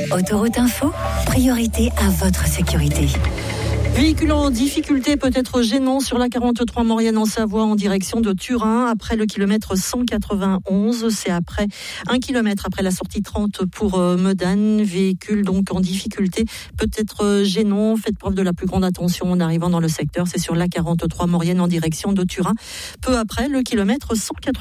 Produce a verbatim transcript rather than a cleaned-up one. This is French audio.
Autoroute Info, priorité à votre sécurité. Véhicule en difficulté, peut-être gênant sur la quarante-trois Maurienne en Savoie en direction de Turin après le kilomètre cent quatre-vingt-onze. C'est après un kilomètre après la sortie trente pour Modane. Véhicule donc en difficulté, peut-être gênant. Faites preuve de la plus grande attention en arrivant dans le secteur. C'est sur la quarante-trois Maurienne en direction de Turin. Peu après le kilomètre cent quatre-vingt-onze.